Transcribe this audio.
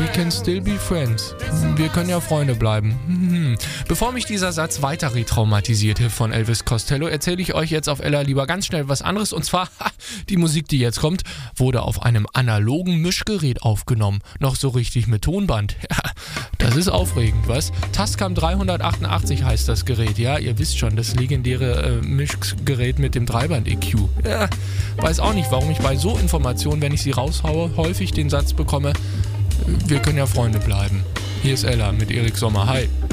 can still be friends. Wir können ja Freunde bleiben. Bevor mich dieser Satz weiter retraumatisierte von Elvis Costello, erzähle ich euch jetzt auf Ella lieber ganz schnell was anderes. Und zwar, die Musik, die jetzt kommt, wurde auf einem analogen Mischgerät aufgenommen. Noch so richtig mit Tonband. Ja, das ist aufregend, was? Tascam 388 heißt das Gerät. Ja, ihr wisst schon, das legendäre Mischgerät mit dem Dreiband-EQ. Ja, weiß auch nicht, warum ich bei so Informationen, wenn ich sie raushaue, häufig den Satz bekomme, wir können ja Freunde bleiben. Hier ist Ella mit Erik Sommer. Hi.